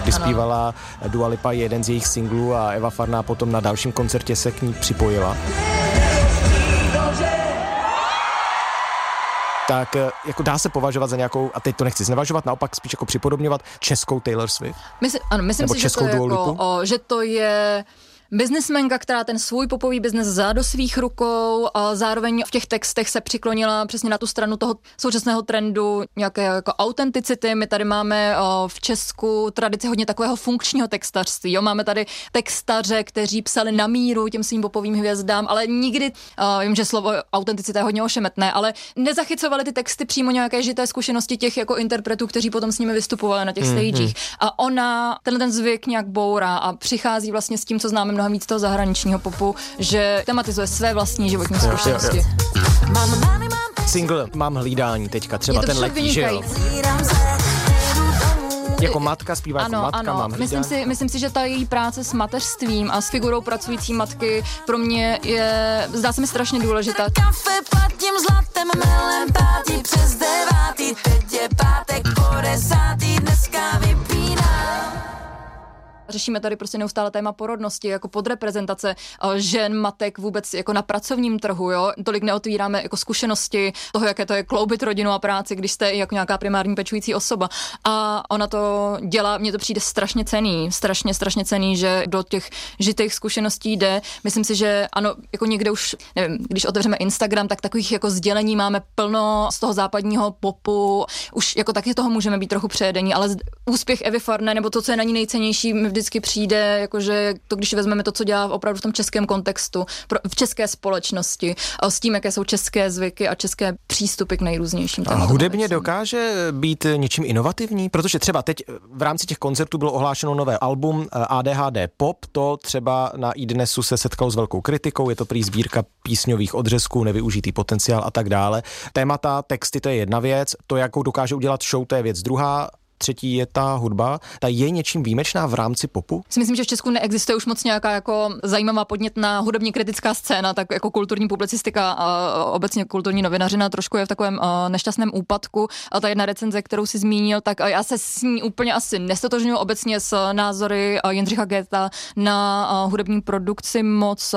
taky zpívala Dua Lipa, jeden z jejich singlů, a Eva Farná potom na dalším koncertě se k ní připojila. Tak jako dá se považovat za nějakou, a teď to nechci znevažovat, naopak spíš jako připodobňovat českou Taylor Swift? Myslím si, že to je jako, že to je biznesmenka, která ten svůj popový biznes vzala do svých rukou a zároveň v těch textech se přiklonila přesně na tu stranu toho současného trendu nějaké jako autenticity. My tady máme v Česku tradici hodně takového funkčního textařství. Jo? Máme tady textaře, kteří psali na míru těm svým popovým hvězdám, ale nikdy, vím, že slovo autenticita je hodně ošemetné, ale nezachycovali ty texty přímo nějaké žité zkušenosti těch jako interpretů, kteří potom s nimi vystupovali na těch stagech. A ona ten zvyk nějak bourá a přichází vlastně s tím, co známe mnohem víc toho zahraničního popu, že tematizuje své vlastní životní zkušenosti. Single Mám hlídání teďka, třeba ten letí, že jo? Jako matka, zpívá jako matka, mám hlídání. Myslím si, že ta její práce s mateřstvím a s figurou pracující matky pro mě zdá se mi strašně důležitá. Kafe platím zlatem, melem pátí přes 9, teď je pátek po 10, dneska vypínám. Řešíme tady prostě neustále téma porodnosti, jako podreprezentace žen, matek vůbec jako na pracovním trhu, jo. Tolik neotvíráme jako zkušenosti toho, jaké to je kloubit rodinu a práci, když jste jako nějaká primární pečující osoba. A ona to dělá, mně to přijde strašně cenný, strašně cenný, že do těch žitých zkušeností jde. Myslím si, že ano, jako někde už, nevím, když otevřeme Instagram, tak takových jako sdělení máme plno z toho západního popu. Už jako taky toho můžeme být trochu přejedení, ale úspěch Evy Farné, nebo to, co je na ní nejcennější, vždycky přijde, jakože to, když vezmeme to, co dělá opravdu v tom českém kontextu, v české společnosti, s tím, jaké jsou české zvyky a české přístupy k nejrůznějším tématům. A hudebně dokáže být něčím inovativní? Protože třeba teď v rámci těch koncertů bylo ohlášeno nové album ADHD Pop, to třeba na iDnesu se setkalo s velkou kritikou, je to prý sbírka písňových odřezků, nevyužitý potenciál a tak dále. Témata, texty, to je jedna věc, to, jakou dokáže udělat show, to je věc druhá. Třetí je ta hudba. Ta je něčím výjimečná v rámci popu? Myslím, že v Česku neexistuje už moc nějaká jako zajímavá podnětná hudebně kritická scéna, tak jako kulturní publicistika a obecně kulturní novinařina trošku je v takovém nešťastném úpadku. A ta jedna recenze, kterou si zmínil, tak já se s ní úplně asi nestotožňuji obecně s názory Jindřicha Goetha na hudební produkci moc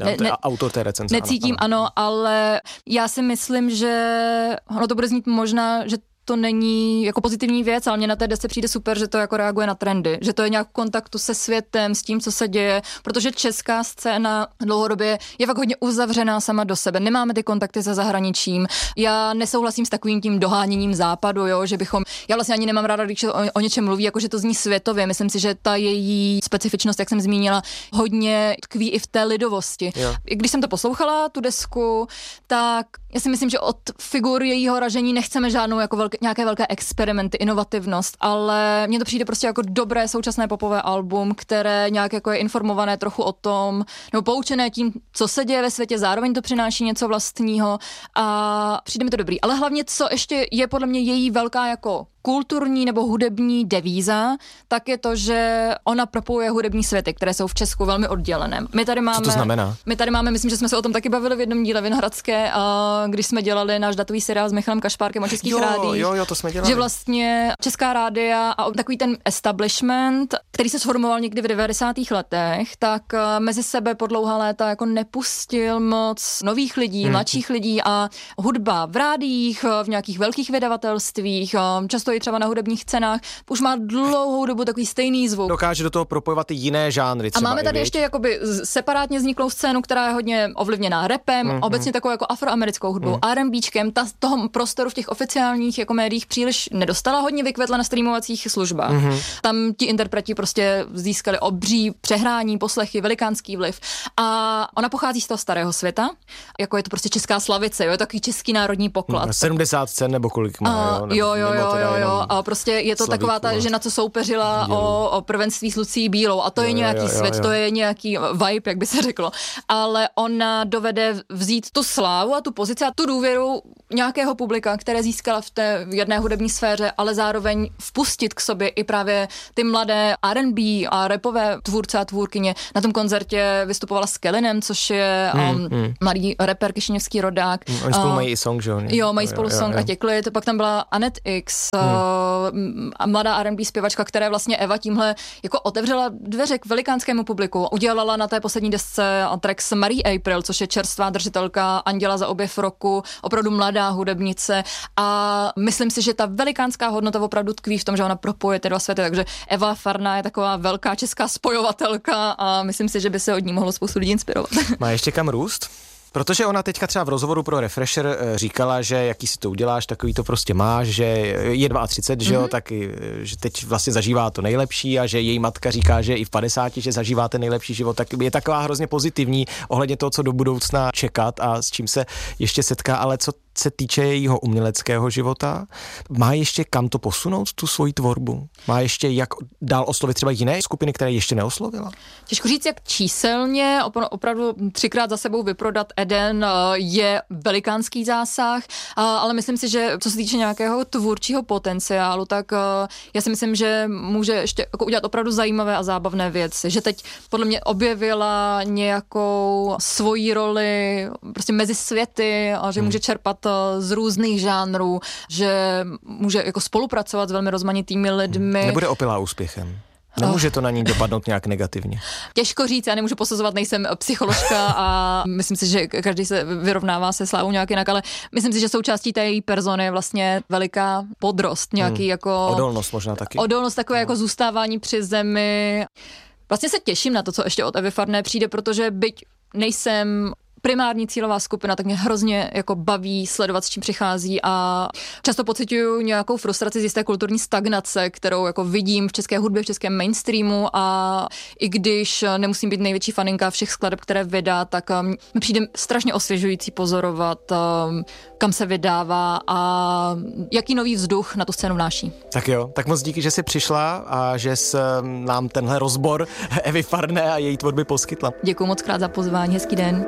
autor té recenze. Necítím, ano, ale já si myslím, že ono to bude znít možná, že to není jako pozitivní věc, ale mně na té desce přijde super, že to jako reaguje na trendy, že to je nějak v kontaktu se světem, s tím, co se děje, protože česká scéna dlouhodobě je fakt hodně uzavřená sama do sebe. Nemáme ty kontakty se zahraničím. Já nesouhlasím s takovým tím doháněním západu, jo, že bychom, já vlastně ani nemám ráda, když o něčem mluví, jako že to zní světově. Myslím si, že ta její specifičnost, jak jsem zmínila, hodně tkví i v té lidovosti. Jo. Když jsem to poslouchala, tu desku, tak já si myslím, že od figur jejího ražení nechceme žádnou jako nějaké velké experimenty, inovativnost, ale mně to přijde prostě jako dobré současné popové album, které nějak jako je informované trochu o tom, nebo poučené tím, co se děje ve světě, zároveň to přináší něco vlastního a přijde mi to dobrý. Ale hlavně, co ještě je podle mě její velká jako kulturní nebo hudební devíza, tak je to, že ona propojuje hudební světy, které jsou v Česku velmi oddělené. Co to znamená? My tady máme, myslím, že jsme se o tom taky bavili v jednom díle Vinohradské, když jsme dělali náš datový seriál s Michalem Kašpárkem o českých rádiích. Jo, to jsme dělali. Že vlastně česká rádia a takový ten establishment, který se sformoval někdy v 90. letech, tak mezi sebe po dlouhá léta jako nepustil moc nových lidí, mladších lidí a hudba v rádiích, v nějakých velkých vydavatelstvích, často i třeba na hudebních cenách, už má dlouhou dobu takový stejný zvuk. Dokáže do toho propojovat i jiné žánry. A máme tady ještě jakoby separátně vzniklou scénu, která je hodně ovlivněná rapem, obecně takovou jako afroamerickou hudbou, R&Bčkem, toho prostoru v těch oficiálních jako médiích příliš nedostala, hodně vykvetla na streamovacích službách. Tam ti interpreti prostě získali obří přehrání, poslechy, velikánský vliv. A ona pochází z toho starého světa, jako je to prostě česká slavice, jo, je takový český národní poklad. 70 cen nebo kolik má, jo. A prostě je to taková ta žena, co soupeřila o prvenství s Lucí Bílou a to je nějaký svět, to je nějaký vibe, jak by se řeklo. Ale ona dovede vzít tu slávu a tu pozici a tu důvěru nějakého publika, které získala v té jedné hudební sféře, ale zároveň vpustit k sobě i právě ty mladé R&B a rapové tvůrce a tvůrkyně. Na tom koncertě vystupovala s Kellinem, což je mladý rapper, kišiněvský rodák. Oni spolu mají i song, že jo? Jo, mají spolu song a Těklit. Pak tam byla Anet X, mladá R&B zpěvačka, která vlastně Eva tímhle jako otevřela dveře k velikánskému publiku. Udělala na té poslední desce track s Marie April, což je čerstvá držitelka Anděla za objev roku, opravdu mladá hudebnice a myslím si, že ta velikánská hodnota opravdu tkví v tom, že ona propojuje ty dva světy, takže Eva Farná je taková velká česká spojovatelka a myslím si, že by se od ní mohlo spoustu lidí inspirovat. Má ještě kam růst? Protože ona teďka třeba v rozhovoru pro Refresher říkala, že jaký si to uděláš, takový to prostě máš, že je 32, že jo, tak že teď vlastně zažívá to nejlepší a že její matka říká, že i v 50, že zažívá ten nejlepší život, tak je taková hrozně pozitivní ohledně toho, co do budoucna čekat a s čím se ještě setká, ale co se týče jejího uměleckého života, má ještě kam to posunout, tu svoji tvorbu? Má ještě jak dál oslovit třeba jiné skupiny, které ještě neoslovila? Těžko říct, jak číselně, opravdu 3krát za sebou vyprodat Eden je velikánský zásah, ale myslím si, že co se týče nějakého tvůrčího potenciálu, tak já si myslím, že může ještě jako udělat opravdu zajímavé a zábavné věci, že teď podle mě objevila nějakou svoji roli prostě mezi světy a že může čerpat z různých žánrů, že může jako spolupracovat s velmi rozmanitými lidmi. Nebude opilá úspěchem. Nemůže to na ní dopadnout nějak negativně. Těžko říct, já nemůžu posuzovat, nejsem psycholožka a myslím si, že každý se vyrovnává se slávou nějak jinak, ale myslím si, že součástí té její persony je vlastně veliká podrost, nějaký jako... Odolnost možná taky. Odolnost, takové jako zůstávání při zemi. Vlastně se těším na to, co ještě od Evy Farné přijde, protože byť nejsem primární cílová skupina, tak mě hrozně jako baví sledovat, s čím přichází a často pociťuju nějakou frustraci z jisté kulturní stagnace, kterou jako vidím v české hudbě, v českém mainstreamu a i když nemusím být největší faninka všech skladeb, které vydá, tak mi přijde strašně osvěžující pozorovat, kam se vydává a jaký nový vzduch na tu scénu vnáší. Tak jo, tak moc díky, že jsi přišla a že jsi nám tenhle rozbor Evy Farné a její tvorby poskytla. Děkuji moc krát za pozvání, hezký den.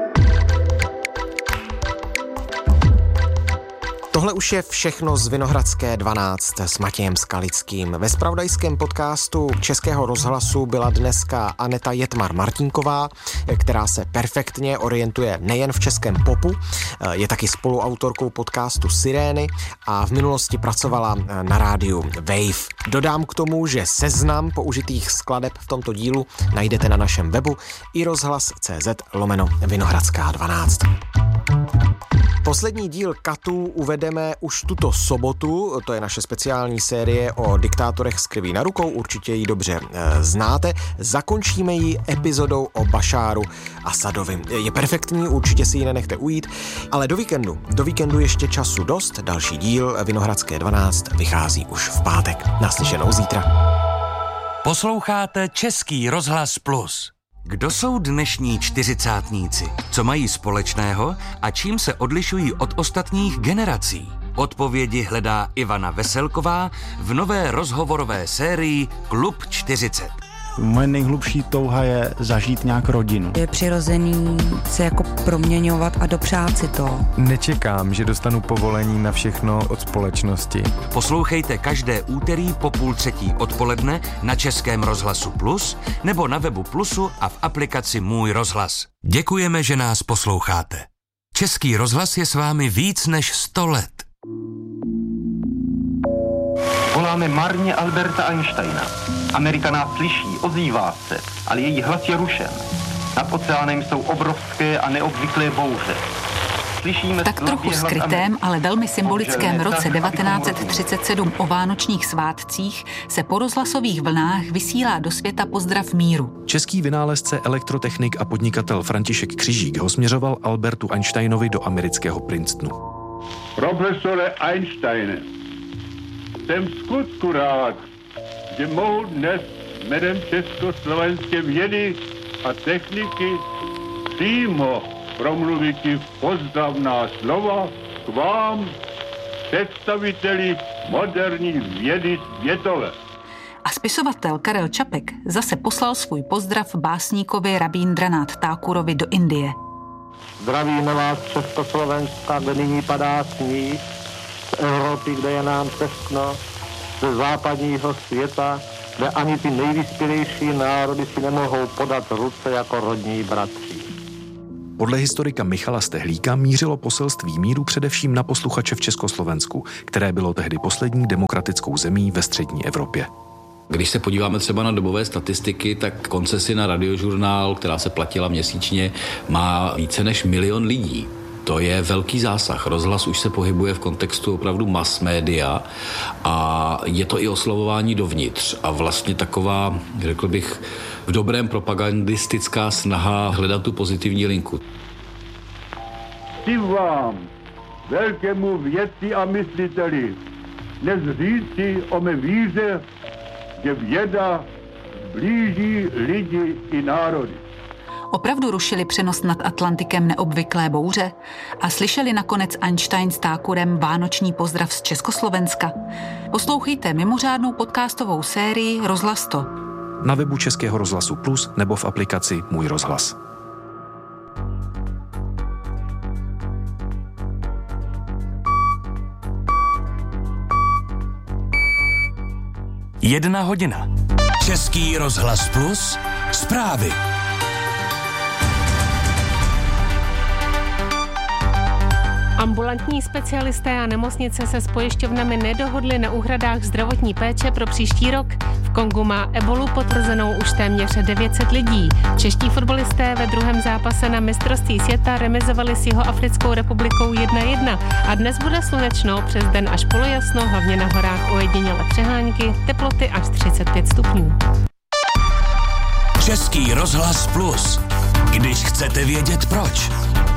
Tohle už je všechno z Vinohradské 12 s Matějem Skalickým. Ve zpravodajském podcastu Českého rozhlasu byla dneska Aneta Jetmar-Martinková, která se perfektně orientuje nejen v českém popu, je taky spoluautorkou podcastu Sirény a v minulosti pracovala na rádiu Wave. Dodám k tomu, že seznam použitých skladeb v tomto dílu najdete na našem webu iRozhlas.cz/Vinohradská 12. Poslední díl Katů uvedeme už tuto sobotu, to je naše speciální série o diktátorech s krví na rukou, určitě ji dobře znáte. Zakončíme ji epizodou o Bašáru Asadovi. Je perfektní, určitě si ji nenechte ujít, ale do víkendu ještě času dost. Další díl Vinohradské 12 vychází už v pátek. Naslyšenou zítra. Posloucháte Český rozhlas Plus. Kdo jsou dnešní čtyřicátníci? Co mají společného a čím se odlišují od ostatních generací? Odpovědi hledá Ivana Veselková v nové rozhovorové sérii Klub 40. Moje nejhlubší touha je zažít nějak rodinu. Je přirozený se jako proměňovat a dopřát si to. Nečekám, že dostanu povolení na všechno od společnosti. Poslouchejte každé úterý po 2:30 odpoledne na Českém rozhlasu Plus nebo na webu Plusu a v aplikaci Můj rozhlas. Děkujeme, že nás posloucháte. Český rozhlas je s vámi víc než 100 let. Voláme marně Alberta Einsteina. Amerika nás slyší, ozývá se, ale její hlas je rušen. Nad oceánem jsou obrovské a neobvyklé bouře. V tak trochu skrytém, ale velmi symbolickém roce 1937 o vánočních svátcích se po rozhlasových vlnách vysílá do světa pozdrav míru. Český vynálezce, elektrotechnik a podnikatel František Křižík ho směřoval Albertu Einsteinovi do amerického Princetonu. Profesore Einsteine, jsem v skutku rád, že mohu dnes jménem československé vědy a techniky přímo promluvit pozdravná slova k vám, představiteli moderní vědy světové. A spisovatel Karel Čapek zase poslal svůj pozdrav básníkovi Rabíndranát Thakurovi do Indie. Zdravíme vás Československa, kde nyní padá sníh, z Evropy, kde je nám teskno, ze západního světa, kde ani ty nejvyspělejší národy si nemohou podat ruce jako rodní bratři. Podle historika Michala Stehlíka mířilo poselství míru především na posluchače v Československu, které bylo tehdy poslední demokratickou zemí ve střední Evropě. Když se podíváme třeba na dobové statistiky, tak koncesi na Radiožurnál, která se platila měsíčně, má více než 1 milion lidí. To je velký zásah. Rozhlas už se pohybuje v kontextu opravdu mass media a je to i oslovování dovnitř a vlastně taková, řekl bych, v dobrém propagandistická snaha hledat tu pozitivní linku. Chci vám, velkému vědci a mysliteli, dnes říci o mé víře, že věda blíží lidi i národy. Opravdu rušili přenos nad Atlantikem neobvyklé bouře a slyšeli nakonec Einstein s Tákurem vánoční pozdrav z Československa? Poslouchejte mimořádnou podcastovou sérii Rozhlas to. Na webu Českého rozhlasu Plus nebo v aplikaci Můj rozhlas. Jedna hodina. Český rozhlas Plus. Zprávy. Ambulantní specialisté a nemocnice se s pojišťovnami nedohodli na úhradách zdravotní péče pro příští rok. V Kongu má ebolu potvrzenou už téměř 900 lidí. Čeští fotbalisté ve druhém zápase na mistrovství světa remizovali s Jihoafrickou republikou 1-1 a dnes bude slunečno, přes den až polojasno, hlavně na horách ojedinělé přehánky, teploty až 35 stupňů. Český rozhlas Plus. Když chcete vědět proč.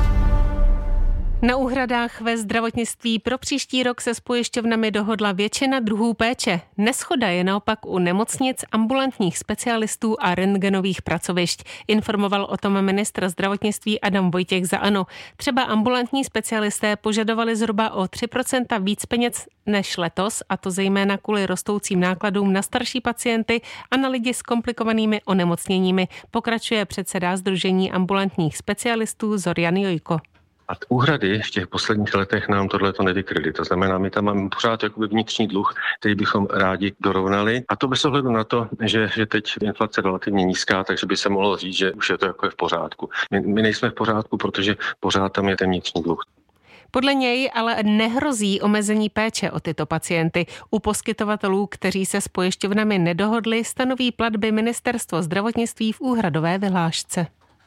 Na úhradách ve zdravotnictví pro příští rok se s pojišťovnami dohodla většina druhů péče. Neshoda je naopak u nemocnic, ambulantních specialistů a rentgenových pracovišť. Informoval o tom ministr zdravotnictví Adam Vojtěch za ANO. Třeba ambulantní specialisté požadovali zhruba o 3% víc peněz než letos, a to zejména kvůli rostoucím nákladům na starší pacienty a na lidi s komplikovanými onemocněními, pokračuje předseda Sdružení ambulantních specialistů Zorian Jojko. A úhrady v těch posledních letech nám tohleto nevykryly. To znamená, my tam máme pořád jakoby vnitřní dluh, který bychom rádi dorovnali. A to bez ohledu na to, že teď inflace relativně nízká, takže by se mohlo říct, že už je to jako v pořádku. My nejsme v pořádku, protože pořád tam je ten vnitřní dluh. Podle něj ale nehrozí omezení péče o tyto pacienty. U poskytovatelů, kteří se s pojišťovnami nedohodli, stanoví platby Ministerstvo zdravotnictví v úhradové vyhlášce.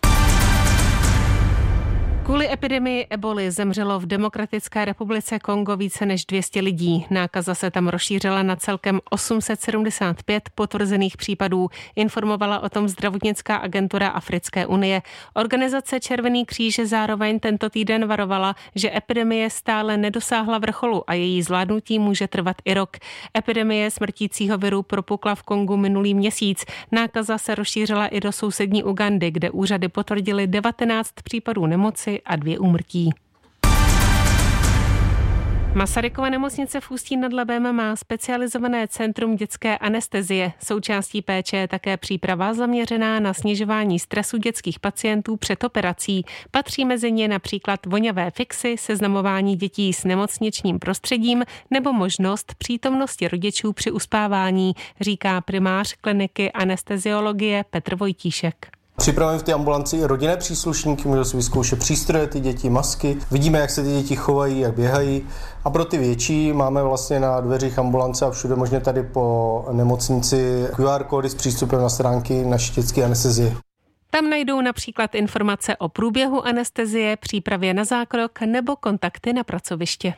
Kvůli epidemii eboly zemřelo v Demokratické republice Kongo více než 200 lidí. Nákaza se tam rozšířila na celkem 875 potvrzených případů. Informovala o tom zdravotnická agentura Africké unie. Organizace Červený kříž zároveň tento týden varovala, že epidemie stále nedosáhla vrcholu a její zvládnutí může trvat i rok. Epidemie smrtícího viru propukla v Kongu minulý měsíc. Nákaza se rozšířila i do sousední Ugandy, kde úřady potvrdily 19 případů nemoci a 2 úmrtí. Masarykova nemocnice v Ústí nad Labem má specializované centrum dětské anestezie. Součástí péče je také příprava zaměřená na snižování stresu dětských pacientů před operací. Patří mezi ně například voňavé fixy, seznamování dětí s nemocničním prostředím nebo možnost přítomnosti rodičů při uspávání, říká primář kliniky anesteziologie Petr Vojtíšek. Připravujeme v té ambulanci i rodinné příslušníky, můžou si vyzkoušet přístroje, ty děti, masky. Vidíme, jak se ty děti chovají, jak běhají. A pro ty větší máme vlastně na dveřích ambulance a všude možně tady po nemocnici QR kódy s přístupem na stránky naší dětské anestezie. Tam najdou například informace o průběhu anestezie, přípravě na zákrok nebo kontakty na pracoviště.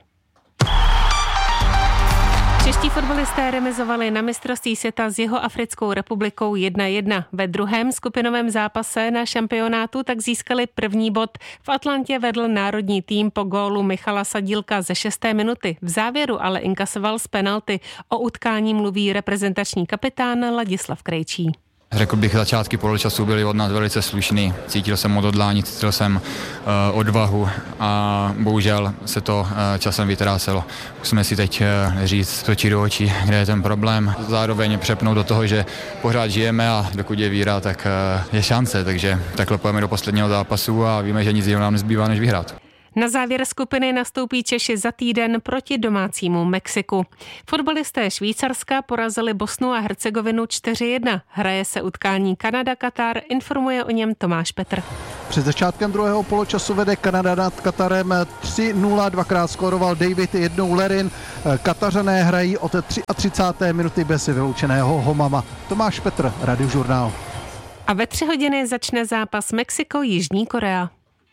Čeští fotbalisté remizovali na mistrovství světa s Jihoafrickou republikou 1-1. Ve druhém skupinovém zápase na šampionátu tak získali první bod. V Atlantě vedl národní tým po gólu Michala Sadílka ze 6. minuty. V závěru ale inkasoval z penalty. O utkání mluví reprezentační kapitán Ladislav Krejčí. Řekl bych, začátky poločasu byly od nás velice slušný. Cítil jsem odhodlání, cítil jsem odvahu a bohužel se to časem vytrácelo. Musíme si teď říct oči do očí, kde je ten problém. Zároveň přepnout do toho, že pořád žijeme a dokud je víra, tak je šance. Takže takhle pojeme do posledního zápasu a víme, že nic jiného nám nezbývá, než vyhrát. Na závěr skupiny nastoupí Češi za týden proti domácímu Mexiku. Fotbalisté Švýcarska porazili Bosnu a Hercegovinu 4-1. Hraje se utkání Kanada-Katar, informuje o něm Tomáš Petr. Před začátkem druhého poločasu vede Kanada nad Katarem 3-0, dvakrát skóroval David, jednou Lerin. Katařané hrají od 33. minuty bez vyloučeného Homama. Tomáš Petr, Radiožurnál. A ve 3 hodiny začne zápas Mexiko-Jižní Korea.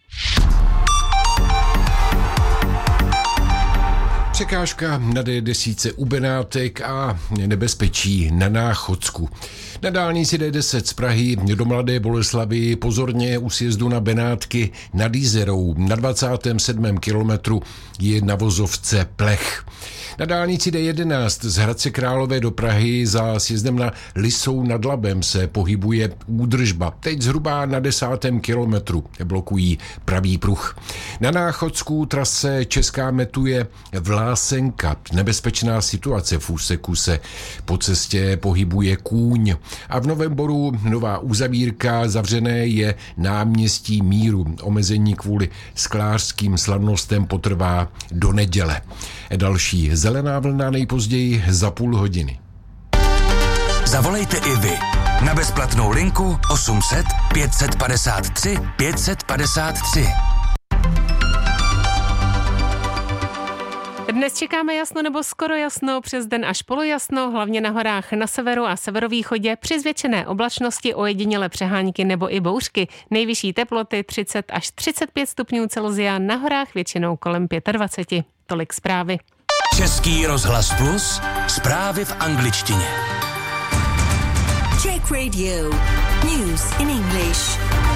Překážka na D10 u Benátek a nebezpečí na Náchodsku. Na dálnici D10 z Prahy do Mladé Boleslavi pozorně u sjezdu na Benátky nad Jizerou. Na 27. kilometru je na vozovce plech. Na dálnici D11 z Hradce Králové do Prahy za sjezdem na Lisou nad Labem se pohybuje údržba. Teď zhruba na 10. kilometru blokují pravý pruh. Na Náchodsku trase Česká metuje Vlásenka. Nebezpečná situace v úseku se po cestě pohybuje kůň. A v Novém Boru nová uzavírka, zavřené je náměstí Míru. Omezení kvůli sklářským slavnostem potrvá do neděle. Další zelená vlna nejpozději za půl hodiny. Zavolejte i vy na bezplatnou linku 800 553 553. Dnes čekáme jasno nebo skoro jasno, přes den až polojasno, hlavně na horách na severu a severovýchodě, při zvětšené oblačnosti ojedinělé přehánky nebo i bouřky. Nejvyšší teploty 30 až 35 stupňů Celsia, na horách většinou kolem 25. Tolik zprávy. Český rozhlas Plus, zprávy v angličtině. Czech Radio. News in English.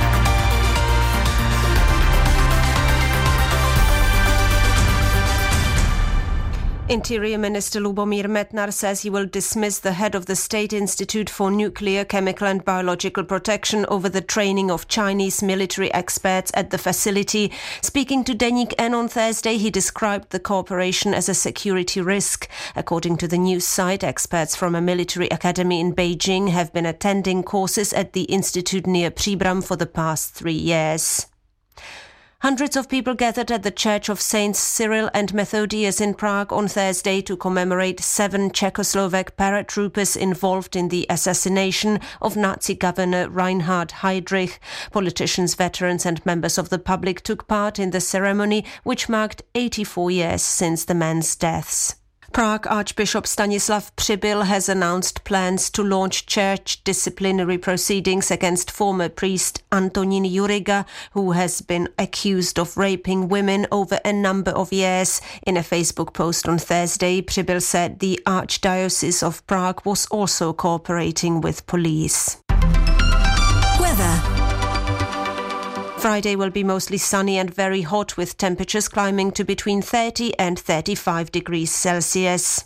Interior Minister Lubomír Metnar says he will dismiss the head of the State Institute for Nuclear, Chemical and Biological Protection over the training of Chinese military experts at the facility. Speaking to Deník N on Thursday, he described the cooperation as a security risk. According to the news site, experts from a military academy in Beijing have been attending courses at the institute near Příbram for the past 3 years. Hundreds of people gathered at the Church of Saints Cyril and Methodius in Prague on Thursday to commemorate 7 Czechoslovak paratroopers involved in the assassination of Nazi governor Reinhard Heydrich. Politicians, veterans and members of the public took part in the ceremony, which marked 84 years since the men's deaths. Prague Archbishop Stanislav Přibyl has announced plans to launch church disciplinary proceedings against former priest Antonín Juriga, who has been accused of raping women over a number of years. In a Facebook post on Thursday, Přibyl said the Archdiocese of Prague was also cooperating with police. Weather. Friday will be mostly sunny and very hot, with temperatures climbing to between 30 and 35 degrees Celsius.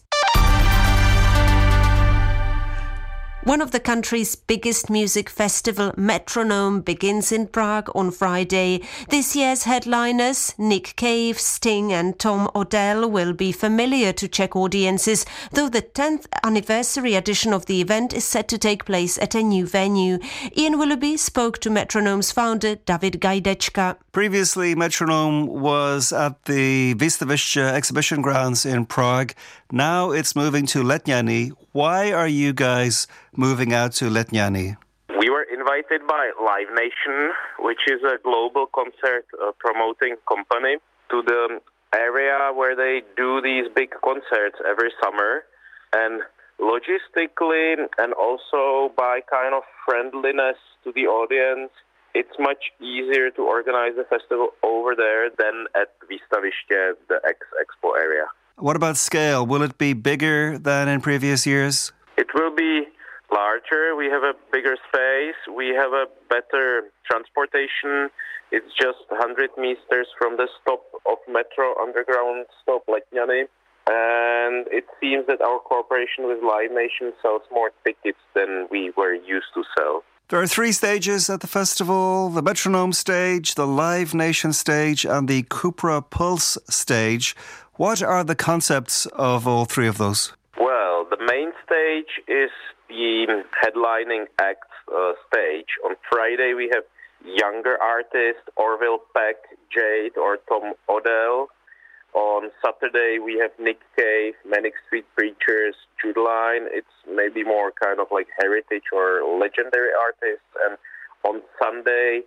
One of the country's biggest music festival, Metronome, begins in Prague on Friday. This year's headliners, Nick Cave, Sting and Tom Odell, will be familiar to Czech audiences, though the 10th anniversary edition of the event is set to take place at a new venue. Ian Willoughby spoke to Metronome's founder, David Gajdečka. Previously, Metronome was at the Výstaviště exhibition grounds in Prague. Now it's moving to Letňany. Why are you guys moving out to Letňany? We were invited by Live Nation, which is a global concert promoting company, to the area where they do these big concerts every summer. And logistically and also by kind of friendliness to the audience, it's much easier to organize the festival over there than at Výstaviště, the expo area. What about scale? Will it be bigger than in previous years? It will be larger. We have a bigger space. We have a better transportation. It's just 100 meters from the stop of Metro underground stop Letňany. And it seems that our cooperation with Live Nation sells more tickets than we were used to sell. There are 3 stages at the festival: the Metronome stage, the Live Nation stage, and the Cupra Pulse stage. What are the concepts of all 3 of those? Well, the main stage is the headlining act stage. On Friday we have younger artists, Orville Peck, Jade or Tom Odell. On Saturday we have Nick Cave, Manic Street Preachers, Jude Line. It's maybe more kind of like heritage or legendary artists. And on Sunday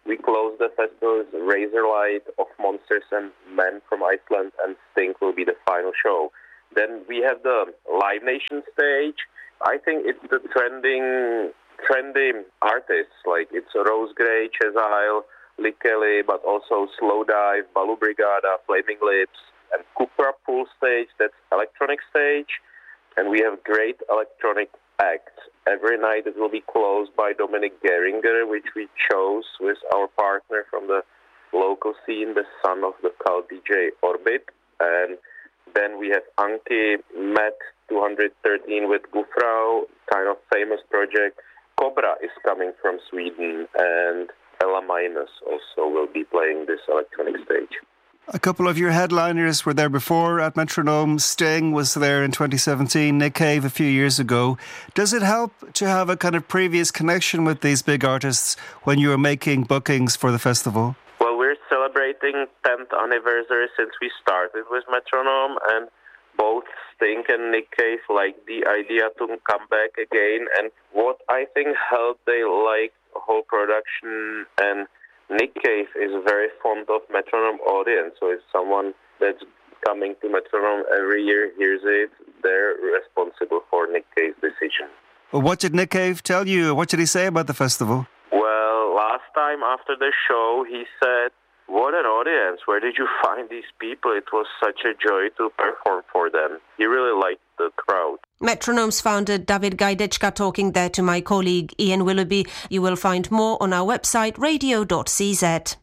we close the festival with Razorlight of Monsters and Men from Iceland, and Sting will be the final show. Then we have the Live Nation stage. I think it's the trendy artists, like it's Rose Grey, Chezile, Lee Kelly, but also Slowdive, Balu Brigada, Flaming Lips, and Cupra Pool stage, that's electronic stage. And we have great electronic acts. Every night it will be closed by Dominic Geringer, which we chose with our partner from the local scene, the son of the cult DJ Orbit. And then we have Anki, Matt 213 with Gufrau, kind of famous project. Cobra is coming from Sweden, and Ella Minus also will be playing this electronic stage. A couple of your headliners were there before at Metronome. Sting was there in 2017, Nick Cave a few years ago. Does it help to have a kind of previous connection with these big artists when you are making bookings for the festival? Well, we're celebrating 10th anniversary since we started with Metronome, and both Sting and Nick Cave liked the idea to come back again. And what I think helped, they liked the whole production, and Nick Cave is very fond of Metronome audience, so if someone that's coming to Metronome every year hears it, they're responsible for Nick Cave's decision. Well, what did Nick Cave tell you? What did he say about the festival? Well, last time after the show, he said, "What an audience, where did you find these people? It was such a joy to perform for them." He really liked the crowd. Metronome's founder David Gajdečka talking there to my colleague Ian Willoughby. You will find more on our website radio.cz.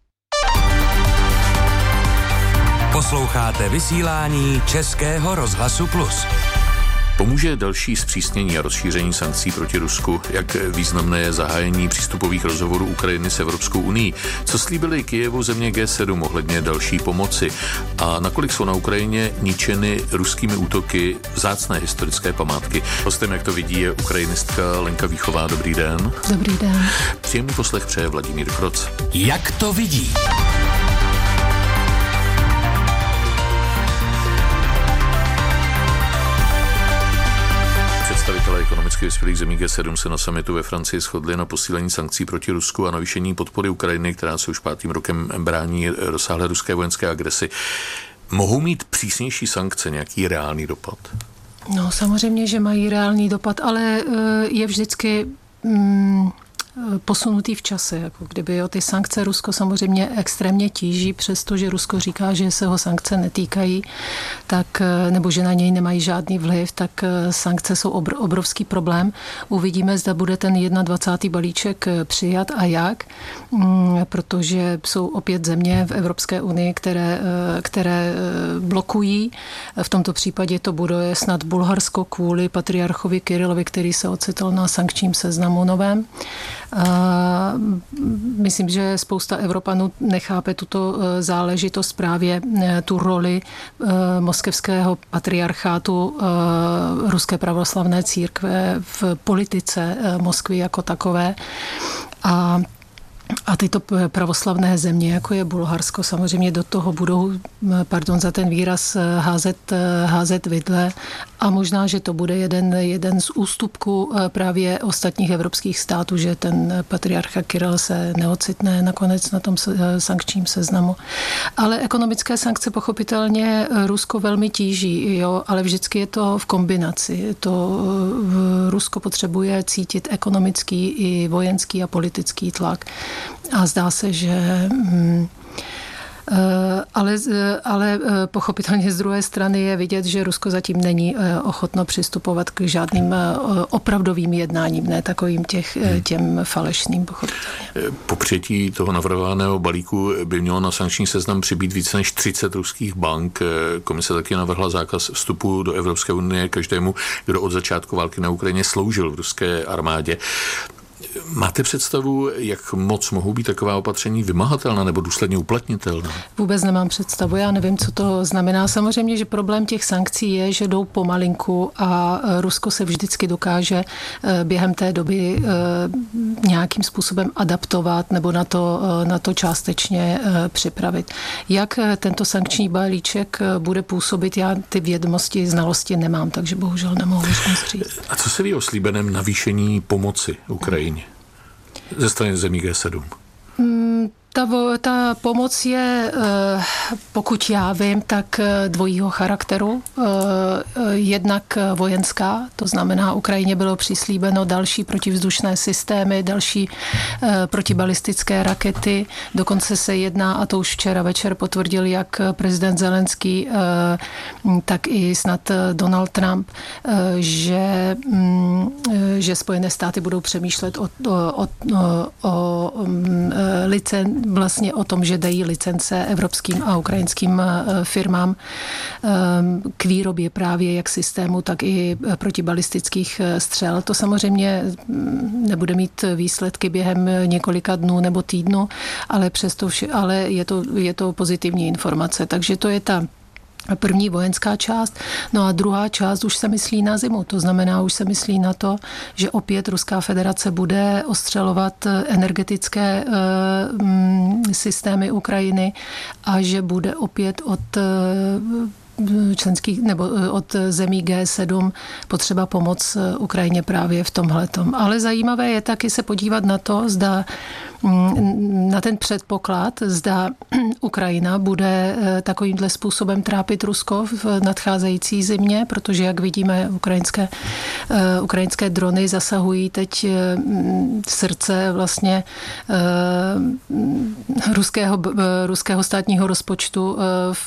Posloucháte vysílání Českého rozhlasu Plus. Pomůže další zpřísnění a rozšíření sankcí proti Rusku? Jak významné je zahájení přístupových rozhovorů Ukrajiny s Evropskou unií? Co slíbili Kyjevu země G7 ohledně další pomoci? A nakolik jsou na Ukrajině ničeny ruskými útoky vzácné historické památky? Hostem, jak to vidí, je ukrajinistka Lenka Výchová. Dobrý den. Dobrý den. Příjemný poslech přeje Vladimír Kroc. Jak to vidí? Představitelé ekonomicky vyspělých zemí G7 se na summitu ve Francii shodli na posílení sankcí proti Rusku a navýšení podpory Ukrajiny, která se už 5. rokem brání rozsáhlé ruské vojenské agresi. Mohou mít přísnější sankce nějaký reálný dopad? No samozřejmě, že mají reálný dopad, ale je vždycky posunutý v čase. Jako kdyby ty sankce Rusko samozřejmě extrémně tíží, přestože Rusko říká, že se ho sankce netýkají, tak, nebo že na něj nemají žádný vliv, tak sankce jsou obrovský problém. Uvidíme, zda bude ten 21. balíček přijat a jak, protože jsou opět země v Evropské unii, které blokují. V tomto případě to bude snad Bulharsko kvůli patriarchovi Kyrilovi, který se ocitl na sankčním seznamu novém. Myslím, že spousta Evropanů nechápe tuto záležitost, právě tu roli moskevského patriarchátu ruské pravoslavné církve v politice Moskvy jako takové. A tyto pravoslavné země, jako je Bulharsko, samozřejmě do toho budou, pardon za ten výraz, házet vidle a možná, že to bude jeden z ústupků právě ostatních evropských států, že ten patriarcha Kiril se neocitne nakonec na tom sankčním seznamu. Ale ekonomické sankce pochopitelně Rusko velmi tíží, jo, ale vždycky je to v kombinaci. Rusko potřebuje cítit ekonomický i vojenský a politický tlak. A zdá se, že ale pochopitelně z druhé strany je vidět, že Rusko zatím není ochotno přistupovat k žádným opravdovým jednáním, ne takovým těm falešným, pochopitelně. Po přijetí toho navrhovaného balíku by mělo na sankční seznam přibýt více než 30 ruských bank. Komise taky navrhla zákaz vstupu do Evropské unie každému, kdo od začátku války na Ukrajině sloužil v ruské armádě. Máte představu, jak moc mohou být taková opatření vymahatelná nebo důsledně uplatnitelná? Vůbec nemám představu, já nevím, co to znamená. Samozřejmě, že problém těch sankcí je, že jdou pomalinku a Rusko se vždycky dokáže během té doby nějakým způsobem adaptovat nebo na to částečně připravit. Jak tento sankční balíček bude působit, já ty vědomosti, znalosti nemám, takže bohužel nemohu říct. A co se ví o slíbeném navýšení pomoci Ukrajině ze strany zemí G7? Ta pomoc je, pokud já vím, tak dvojího charakteru. Jednak vojenská, to znamená, Ukrajině bylo přislíbeno další protivzdušné systémy, další protibalistické rakety. Dokonce se jedná, a to už včera večer potvrdil jak prezident Zelenský, tak i snad Donald Trump, že Spojené státy budou přemýšlet vlastně o tom, že dají licence evropským a ukrajinským firmám k výrobě právě jak systému, tak i protibalistických střel. To samozřejmě nebude mít výsledky během několika dnů nebo týdnů, ale přesto je to pozitivní informace. Takže to je ta první vojenská část. No a druhá část už se myslí na zimu. To znamená, už se myslí na to, že opět Ruská federace bude ostřelovat energetické systémy Ukrajiny a že bude opět od členských nebo od zemí G7 potřeba pomoc Ukrajině právě v tomhletom. Ale zajímavé je taky se podívat na to, zda na ten předpoklad, zda Ukrajina bude takovýmhle způsobem trápit Rusko v nadcházející zimě, protože jak vidíme, ukrajinské drony zasahují teď srdce vlastně ruského státního rozpočtu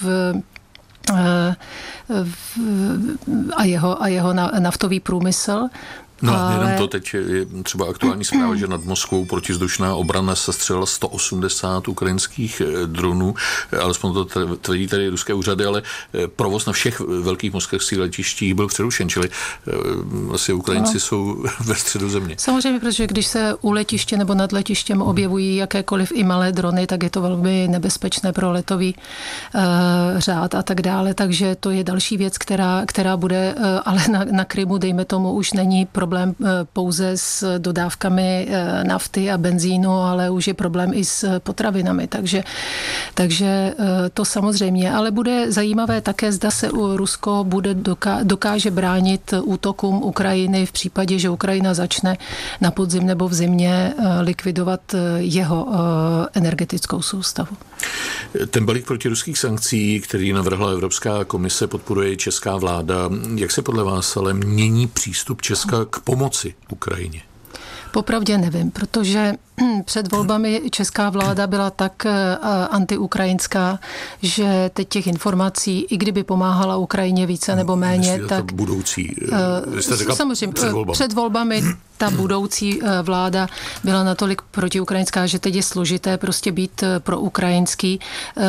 a jeho naftový průmysl. No a nejenom to, teď je třeba aktuální zpráva, že nad Moskvou protivzdušná obrana sestřelila 180 ukrajinských dronů, alespoň to tvrdí tady ruské úřady, ale provoz na všech velkých moskevských letištích byl přerušen, čili vlastně Ukrajinci jsou ve středu země. Samozřejmě, protože když se u letiště nebo nad letištěm objevují jakékoliv i malé drony, tak je to velmi nebezpečné pro letový řád a tak dále, takže to je další věc, která bude, ale na Krymu, dejme tomu, už není problém pouze s dodávkami nafty a benzínu, ale už je problém i s potravinami. Takže to samozřejmě. Ale bude zajímavé také, zda se Rusko dokáže bránit útokům Ukrajiny v případě, že Ukrajina začne na podzim nebo v zimě likvidovat jeho energetickou soustavu. Ten balík protiruských sankcí, který navrhla Evropská komise, podporuje česká vláda. Jak se podle vás ale mění přístup Česka k pomoci Ukrajině? Popravdě nevím, protože před volbami česká vláda byla tak antiukrajinská, že teď těch informací, i kdyby pomáhala Ukrajině více nebo méně, myslíte tak budoucí, samozřejmě před volbami ta budoucí vláda byla natolik protiukrajinská, že teď je složité prostě být proukrajinský.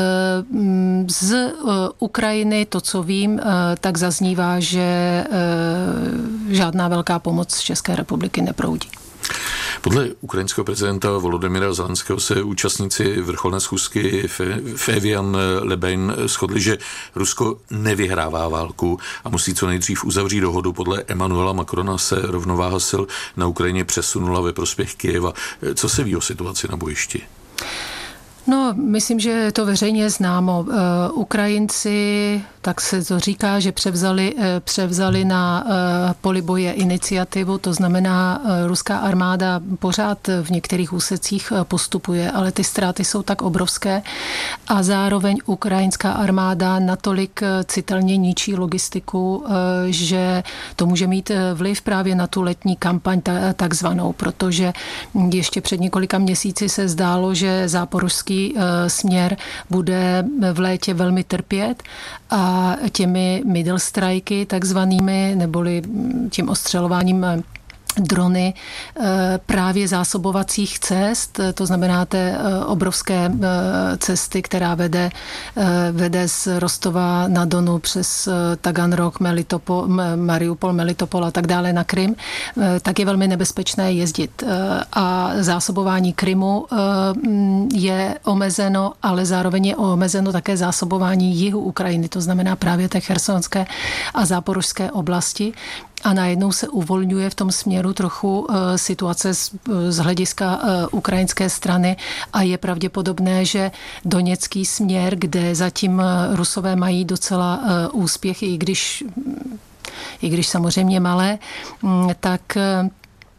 Z Ukrajiny, to, co vím, tak zaznívá, že žádná velká pomoc z České republiky neproudí. Podle ukrajinského prezidenta Volodymyra Zelenského se účastníci vrcholné schůzky v Evian-le-Bain shodli, že Rusko nevyhrává válku a musí co nejdřív uzavřít dohodu. Podle Emmanuela Macrona se rovnováha sil na Ukrajině přesunula ve prospěch Kyjeva. Co se ví o situaci na bojišti? No, myslím, že je to veřejně známo. Ukrajinci, tak se to říká, že převzali na poli boje iniciativu, to znamená, ruská armáda pořád v některých úsecích postupuje, ale ty ztráty jsou tak obrovské a zároveň ukrajinská armáda natolik citelně ničí logistiku, že to může mít vliv právě na tu letní kampaň takzvanou, protože ještě před několika měsíci se zdálo, že záporožský směr bude v létě velmi trpět a těmi middle strajky takzvanými, neboli tím ostřelováním drony právě zásobovacích cest, to znamená té obrovské cesty, která vede z Rostova na Donu přes Taganrog, Mariupol, Melitopol a tak dále na Krym, tak je velmi nebezpečné jezdit. A zásobování Krymu je omezeno, ale zároveň je omezeno také zásobování jihu Ukrajiny, to znamená právě té chersonské a záporožské oblasti. A najednou se uvolňuje v tom směru trochu situace z hlediska ukrajinské strany a je pravděpodobné, že doněcký směr, kde zatím Rusové mají docela úspěchy, i když samozřejmě malé, tak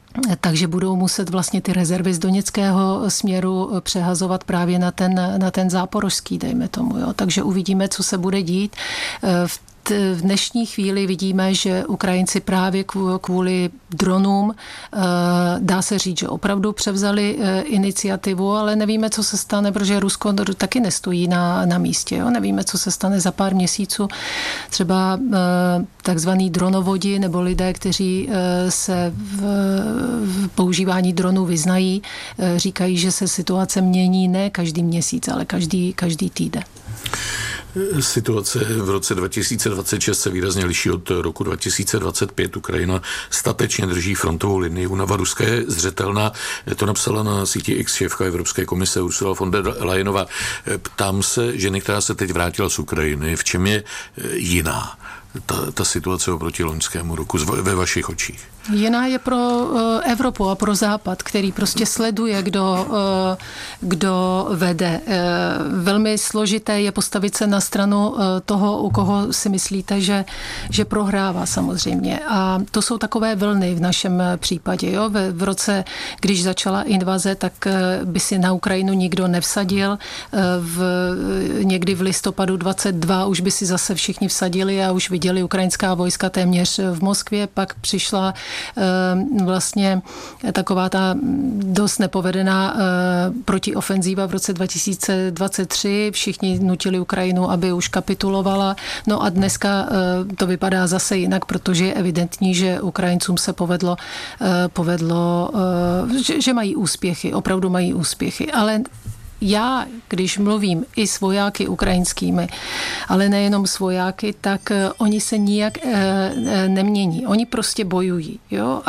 Takže budou muset vlastně ty rezervy z doněckého směru přehazovat právě na ten záporožský, dejme tomu. Jo. Takže uvidíme, co se bude dít. V dnešní chvíli vidíme, že Ukrajinci právě kvůli dronům, dá se říct, že opravdu převzali iniciativu, ale nevíme, co se stane, protože Rusko taky nestojí na místě. Jo? Nevíme, co se stane za pár měsíců. Třeba takzvaný dronovodi nebo lidé, kteří se v používání dronů vyznají, říkají, že se situace mění ne každý měsíc, ale každý týden. Situace v roce 2026 se výrazně liší od roku 2025. Ukrajina statečně drží frontovou linii. Únava Ruska je zřetelná. To napsala na síti X šéfka Evropské komise Ursula von der Leyenová. Ptám se ženy, která se teď vrátila z Ukrajiny, v čem je jiná ta situace oproti loňskému roku ve vašich očích? Jiná je pro Evropu a pro Západ, který prostě sleduje, kdo vede. Velmi složité je postavit se na stranu toho, u koho si myslíte, že prohrává samozřejmě. A to jsou takové vlny v našem případě. Jo? V roce, když začala invaze, tak by si na Ukrajinu nikdo nevsadil. Někdy v listopadu 22 už by si zase všichni vsadili a už viděli ukrajinská vojska téměř v Moskvě. Pak přišla vlastně taková ta dost nepovedená protiofenzíva v roce 2023. Všichni nutili Ukrajinu, aby už kapitulovala. No a dneska to vypadá zase jinak, protože je evidentní, že Ukrajincům se povedlo, že mají úspěchy, opravdu mají úspěchy. Ale já, když mluvím i s vojáky ukrajinskými, ale nejenom s vojáky, tak oni se nijak nemění. Oni prostě bojují. Jo?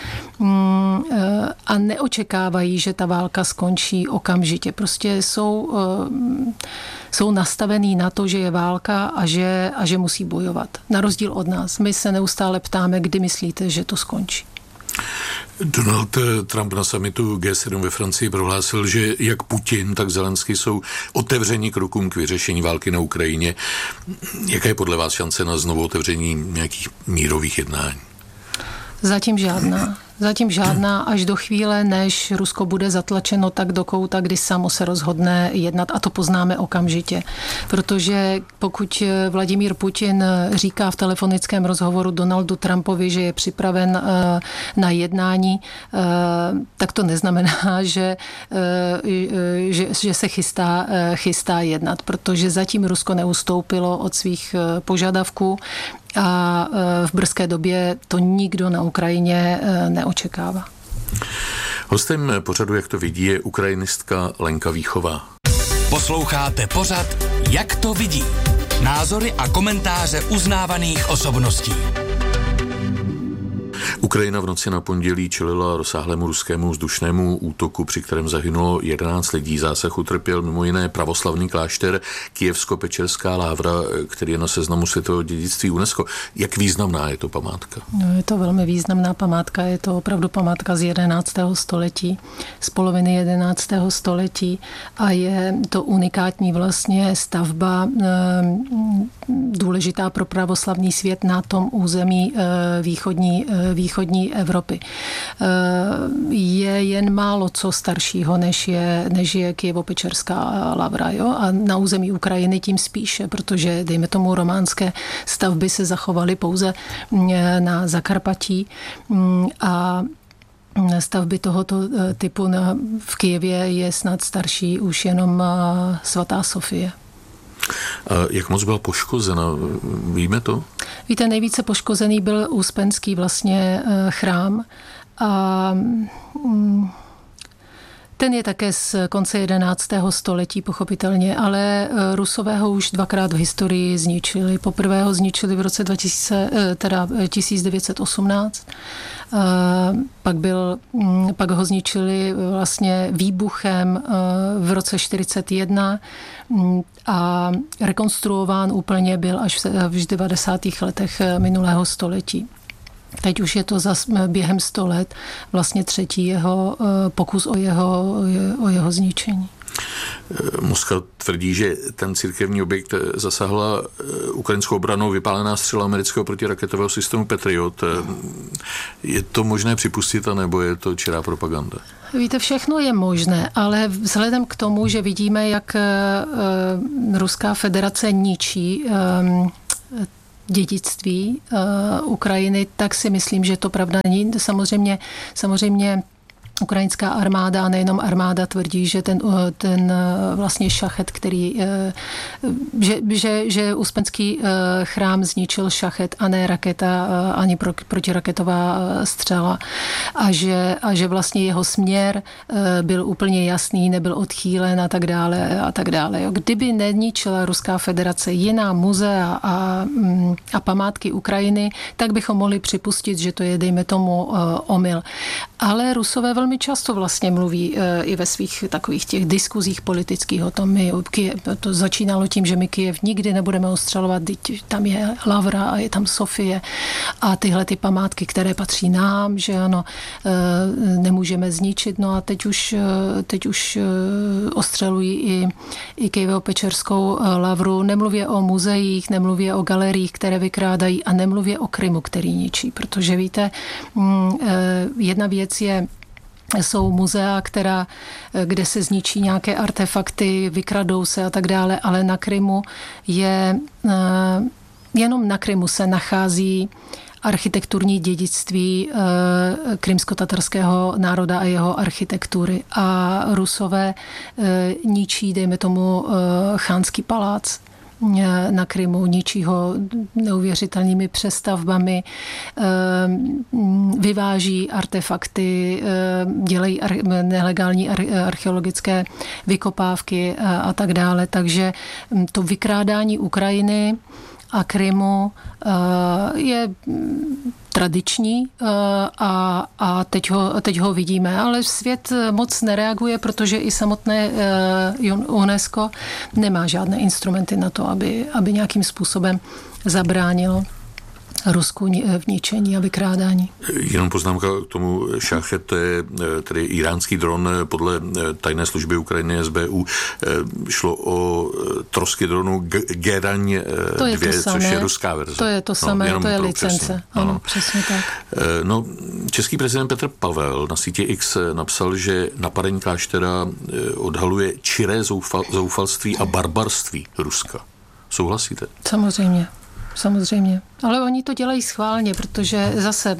A neočekávají, že ta válka skončí okamžitě. Prostě jsou nastavený na to, že je válka a že musí bojovat. Na rozdíl od nás. My se neustále ptáme, kdy myslíte, že to skončí. Donald Trump na summitu G7 ve Francii prohlásil, že jak Putin, tak Zelenský jsou otevření krokům k vyřešení války na Ukrajině. Jaká je podle vás šance na znovu otevření nějakých mírových jednání? Zatím žádná až do chvíle, než Rusko bude zatlačeno tak do kouta, kdy samo se rozhodne jednat, a to poznáme okamžitě. Protože pokud Vladimír Putin říká v telefonickém rozhovoru Donaldu Trumpovi, že je připraven na jednání, tak to neznamená, že se chystá jednat, protože zatím Rusko neustoupilo od svých požadavků a v brzké době to nikdo na Ukrajině neočekává. Hostem pořadu, jak to vidí, je ukrajinistka Lenka Víchová. Posloucháte pořad Jak to vidí? Názory a komentáře uznávaných osobností. Ukrajina v noci na pondělí čelila rozsáhlému ruskému vzdušnému útoku, při kterém zahynulo 11 lidí. Zásah utrpěl mimo jiné pravoslavný klášter Kyjevsko-Pečerská lávra, který je na seznamu světového dědictví UNESCO. Jak významná je to památka? No, je to velmi významná památka. Je to opravdu památka z 11. století, z poloviny 11. století a je to unikátní vlastně stavba, důležitá pro pravoslavný svět na tom území východní Evropy. Je jen málo co staršího, než je Kyjevo-Pečerská lavra. Jo? A na území Ukrajiny tím spíše, protože, dejme tomu, románské stavby se zachovaly pouze na Zakarpatí a stavby tohoto typu v Kyjevě je snad starší už jenom svatá Sofie. A jak moc byla poškozena? Víme to? Víte, nejvíce poškozený byl Úspenský vlastně chrám a ten je také z konce 11. století pochopitelně, ale Rusové ho už dvakrát v historii zničili. Poprvé ho zničili v roce 1918, pak ho zničili vlastně výbuchem v roce 1941 a rekonstruován úplně byl až v 90. letech minulého století. Teď už je to během 100 let vlastně třetí jeho pokus o jeho zničení. Moskva tvrdí, že ten církevní objekt zasáhla ukrajinskou obranou vypálená střela amerického protiraketového systému Patriot. Je to možné připustit, anebo je to čirá propaganda? Víte, všechno je možné, ale vzhledem k tomu, že vidíme, jak Ruská federace ničí dědictví Ukrajiny, tak si myslím, že to pravda není. Samozřejmě ukrajinská armáda, a nejenom armáda, tvrdí, že ten vlastně šachet, který, že Uspenský chrám zničil šachet a ne raketa, ani protiraketová střela. A že vlastně jeho směr byl úplně jasný, nebyl odchýlen a tak dále a tak dále. Kdyby nezničila Ruská federace jiná muzea a památky Ukrajiny, tak bychom mohli připustit, že to je, dejme tomu, omyl. Ale Rusové velmi často vlastně mluví i ve svých takových těch diskuzích politických o tom, to začínalo tím, že my Kyjev nikdy nebudeme ostřelovat, tam je Lavra a je tam Sofie a tyhle ty památky, které patří nám, že ano, nemůžeme zničit. No a teď už ostřelují i Kyjevo-Pečerskou Lavru. Nemluvě o muzeích, nemluvě o galeriích, které vykrádají a nemluvě o Krymu, který ničí, protože víte, jedna věc jsou muzea, kde se zničí nějaké artefakty, vykradou se a tak dále, ale na Krymu jenom na Krymu se nachází architekturní dědictví krymsko-tatarského národa a jeho architektury. A Rusové ničí, dejme tomu, Chánský palác na Krymu, ničí ho neuvěřitelnými přestavbami, vyváží artefakty, dělají nelegální archeologické vykopávky a tak dále. Takže to vykrádání Ukrajiny a Krymu je tradiční a teď ho vidíme, ale svět moc nereaguje, protože i samotné UNESCO nemá žádné instrumenty na to, aby nějakým způsobem zabránilo Rusku v ničení a vykrádání. Jenom poznámka k tomu šachet, to je tedy iránský dron podle tajné služby Ukrajiny SBU. Šlo o trosky dronu Geraň 2, což je ruská verze. To je to samé, to je licence. Ano, přesně tak. No, český prezident Petr Pavel na síti X napsal, že napadení kláštera odhaluje čiré zoufalství a barbarství Ruska. Souhlasíte? Samozřejmě. Ale oni to dělají schválně, protože zase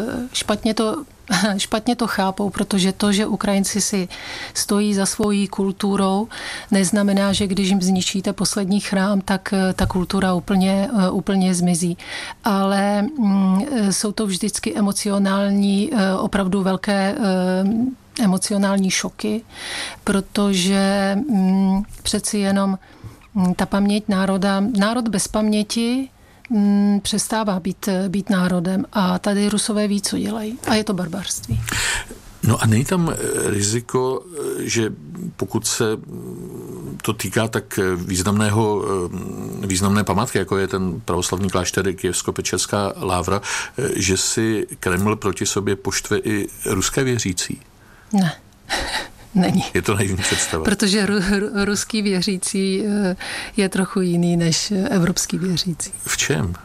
špatně to chápou, protože to, že Ukrajinci si stojí za svojí kulturou, neznamená, že když jim zničíte poslední chrám, tak ta kultura úplně zmizí. Ale jsou to vždycky emocionální, opravdu velké emocionální šoky, protože přeci jenom ta paměť národ bez paměti přestává být národem a tady Rusové ví, co dělají. A je to barbarství. No a není tam riziko, že pokud se to týká tak významné památky, jako je ten pravoslavný klášter Kyjevsko-Pečerská Lavra, že si Kreml proti sobě poštve i ruské věřící? Ne. Není. Je to naivní představa. Protože ruský věřící je trochu jiný než evropský věřící. V čem?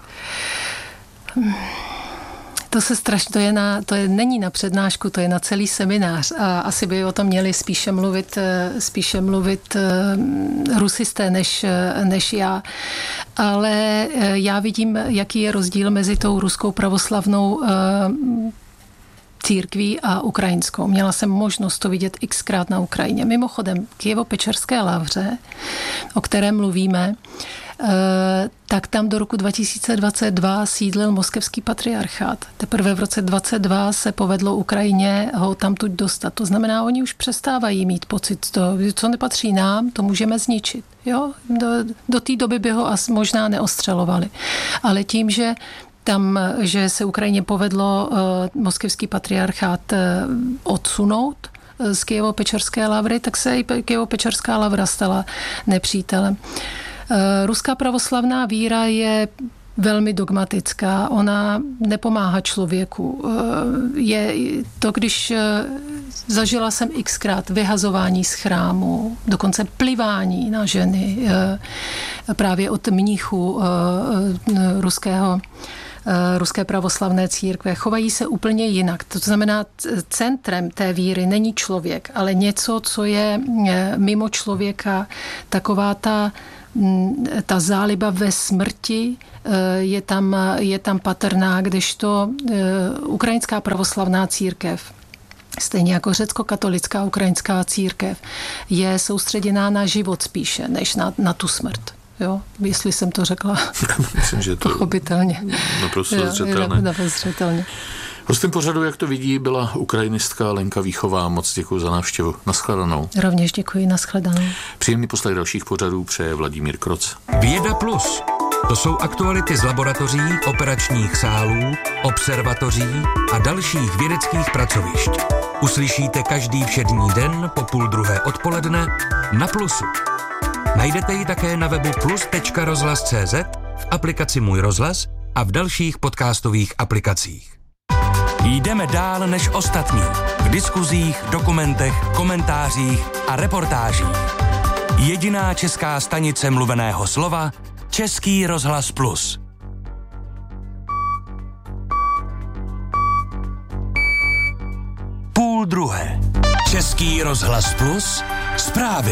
To není na přednášku, to je na celý seminář a asi by o tom měli spíše mluvit rusisté než já. Ale já vidím, jaký je rozdíl mezi tou ruskou pravoslavnou církví a ukrajinskou. Měla jsem možnost to vidět xkrát na Ukrajině. Mimochodem, Kyjevo-Pečerské Lavře, o které mluvíme, tak tam do roku 2022 sídlil moskevský patriarchát. Teprve v roce 2022 se povedlo Ukrajině ho tamtud dostat. To znamená, oni už přestávají mít pocit, co nepatří nám, to můžeme zničit. Jo? Do té doby by ho možná neostřelovali. Ale tím, že se Ukrajině povedlo moskevský patriarchát odsunout z Kyjevo-Pečerské Lavry, tak se i Kyjevo-Pečerská Lavra stala nepřítelem. Ruská pravoslavná víra je velmi dogmatická. Ona nepomáhá člověku. Je to, když Zažila jsem xkrát vyhazování z chrámu, dokonce plivání na ženy právě od mnichů ruské pravoslavné církve. Chovají se úplně jinak. To znamená, centrem té víry není člověk, ale něco, co je mimo člověka, taková ta záliba ve smrti je tam patrná, kdežto ukrajinská pravoslavná církev, stejně jako řecko-katolická ukrajinská církev, je soustředěná na život spíše, než na tu smrt. Jo, jestli jsem to řekla. Myslím, že to pochopitelně. Naprosto zřetelné. Zřetelně. Hostem pořadu, jak to vidí, byla ukrajinistka Lenka Víchová. Moc děkuji za návštěvu. Naschledanou. Rovněž děkuji, naschledanou. Příjemný poslech dalších pořadů přeje Vladimír Kroc. Věda Plus. To jsou aktuality z laboratoří, operačních sálů, observatoří a dalších vědeckých pracovišť. Uslyšíte každý všední den po 12:30 odpoledne na Plusu. Najdete ji také na webu plus.rozhlas.cz, v aplikaci Můj rozhlas a v dalších podcastových aplikacích. Jdeme dál než ostatní v diskuzích, dokumentech, komentářích a reportážích. Jediná česká stanice mluveného slova Český rozhlas Plus. Půl druhé. Český rozhlas Plus. Zprávy.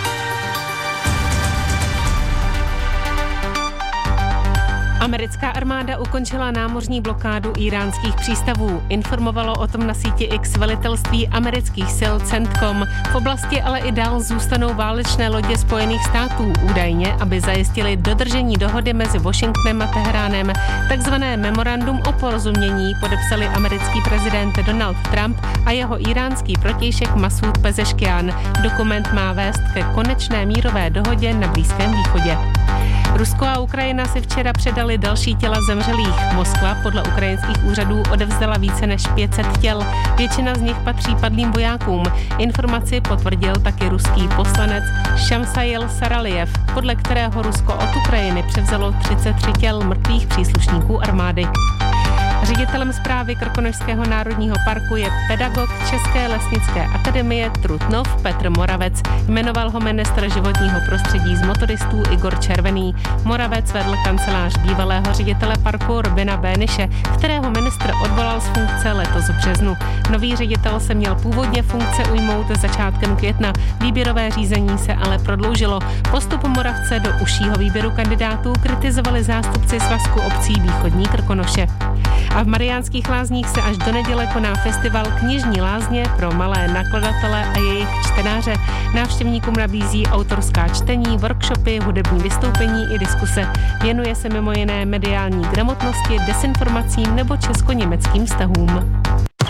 Americká armáda ukončila námořní blokádu íránských přístavů. Informovalo o tom na síti X velitelství amerických sil CENTCOM. V oblasti ale i dál zůstanou válečné lodě Spojených států, údajně, aby zajistili dodržení dohody mezi Washingtonem a Teheránem. Takzvané memorandum o porozumění podepsali americký prezident Donald Trump a jeho iránský protějšek Masud Pezeškian. Dokument má vést ke konečné mírové dohodě na Blízkém východě. Rusko a Ukrajina si včera předali další těla zemřelých. Moskva podle ukrajinských úřadů odevzdala více než 500 těl. Většina z nich patří padlým vojákům. Informaci potvrdil taky ruský poslanec Šamsail Saralijev, podle kterého Rusko od Ukrajiny převzalo 33 těl mrtvých příslušníků armády. Ředitelem správy Krkonošského národního parku je pedagog České lesnické akademie Trutnov Petr Moravec. Jmenoval ho ministr životního prostředí z motoristů Igor Červený. Moravec vedl kancelář bývalého ředitele parku Robina Béniše, kterého ministr odvolal z funkce letos v březnu. Nový ředitel se měl původně funkce ujmout začátkem května. Výběrové řízení se ale prodloužilo. Postup Moravce do užšího výběru kandidátů kritizovali zástupci Svazku obcí Východní Krkonoše. A v Mariánských Lázních se až do neděle koná festival Knižní lázně pro malé nakladatele a jejich čtenáře. Návštěvníkům nabízí autorská čtení, workshopy, hudební vystoupení i diskuse. Věnuje se mimo jiné mediální gramotnosti, desinformacím nebo česko-německým vztahům.